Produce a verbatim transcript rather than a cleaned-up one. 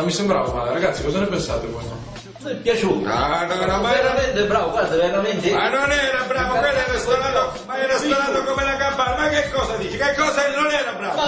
mi sembrava male, ragazzi, cosa ne pensate voi? Mi è piaciuto. No, no, no, ma veramente bravo, guarda, veramente. Ma non era bravo, quello era stonato, ma era stonato come la campana, ma che cosa dici? Che cosa non era bravo? Ma